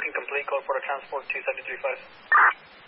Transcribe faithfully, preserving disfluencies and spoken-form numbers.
complete, code for the transport two seven three five.